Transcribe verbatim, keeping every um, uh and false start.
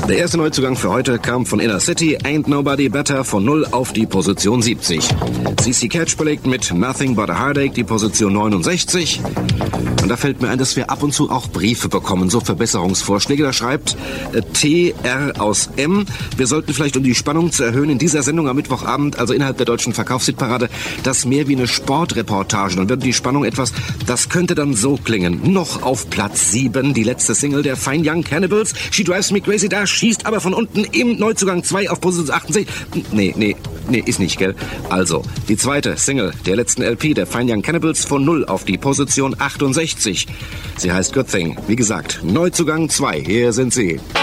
Der erste Neuzugang für heute kam von Inner City, Ain't Nobody Better, von null auf die Position siebzig. C C Catch belegt mit Nothing But a Heartache die Position neunundsechzig. Und da fällt mir ein, dass wir ab und zu auch Briefe bekommen, so Verbesserungsvorschläge. Da schreibt äh, T R aus M. Wir sollten vielleicht, um die Spannung zu erhöhen, in dieser Sendung am Mittwochabend, also innerhalb der deutschen Verkaufshitparade, das mehr wie eine Sportreportage. Dann wird die Spannung etwas, das könnte dann so klingen. Noch auf Platz sieben, die letzte Single der Fine Young Cannibals. She Drives Me Crazy, da schießt aber von unten im Neuzugang zwei auf Position achtundsechzig. Nee, nee, nee, ist nicht, gell? Also, die zweite Single der letzten L P der Fine Young Cannibals von null auf die Position achtundsechzig. Sie heißt Good Thing. Wie gesagt, Neuzugang zwei. Hier sind sie.